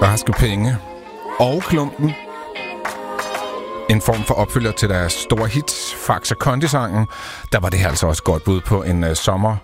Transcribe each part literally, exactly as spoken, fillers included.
Barske penge og Klumpen. En form for opfølger til deres store hit, Faxe Kondi-sangen. Der var det her altså også godt bud på en uh, sommer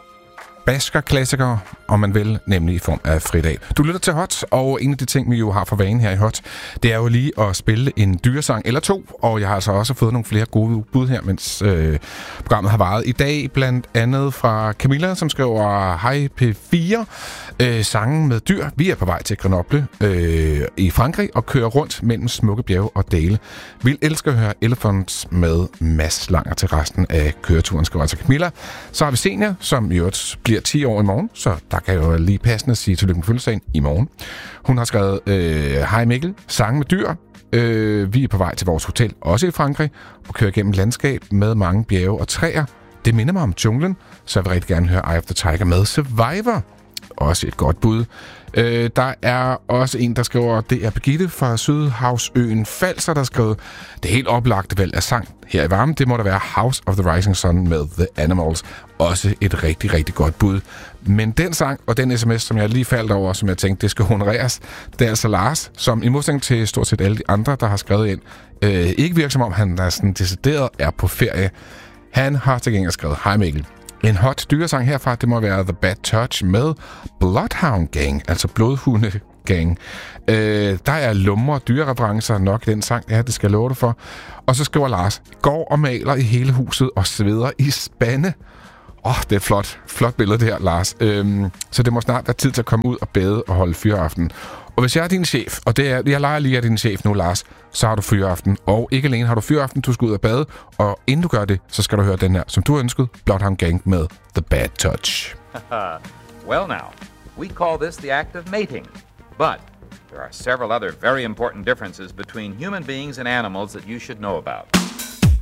basker-klassiker, om man vil, nemlig i form af Fridag. Du lytter til Hot, og en af de ting, vi jo har for vane her i Hot, det er jo lige at spille en dyresang eller to, og jeg har altså også fået nogle flere gode bud her, mens øh, programmet har varet. I dag blandt andet fra Camilla, som skriver, hej P fire, øh, sangen med dyr. Vi er på vej til Grenoble øh, i Frankrig og kører rundt mellem smukke bjerge og dale. Vil elske at høre Elephants med Mads Langer til resten af køreturen, skriver altså Camilla. Så har vi Senior, som i øvrigt bliver ti år i morgen, så der kan jo lige passende sige tillykke med fødselsdagen i morgen. Hun har skrevet, øh, hej Mikkel, sang med dyr. Øh, vi er på vej til vores hotel, også i Frankrig, og kører gennem landskab med mange bjerge og træer. Det minder mig om junglen, så jeg vil rigtig gerne høre Eye of the Tiger med Survivor. Også et godt bud. Øh, der er også en, der skriver, det er Birgitte fra Sydhavsøen Falser, der skrev, det helt oplagte valg af sang her i varmen, det må da være House of the Rising Sun med The Animals. Også et rigtig, rigtig godt bud. Men den sang og den sms, som jeg lige faldt over, som jeg tænkte, det skal honoreres, det er altså Lars, som i modsætning til stort set alle de andre, der har skrevet ind, øh, ikke virker som om, han er sådan decideret er på ferie. Han har til gengæld skrevet, hej Mikkel. En hot dyresang herfra, det må være The Bad Touch med Bloodhound Gang, altså blodhunde gang. Øh, der er lumre og dyrereferencer nok i den sang, ja, det skal jeg love dig for. Og så skriver Lars, går og maler i hele huset og sveder i spande. Åh, oh, det er et flot, flot billede det her, Lars. Øhm, så det må snart være tid til at komme ud og bade og holde fyreaften. Og hvis jeg er din chef, og det er, jeg leger lige af din chef nu, Lars, så har du fyreaften. Og ikke alene har du fyreaften, du skal ud og bade. Og inden du gør det, så skal du høre den her, som du har ønsket, Bloodhound Gang med The Bad Touch. Well now, we call this the act of mating. But there are several other very important differences between human beings and animals that you should know about.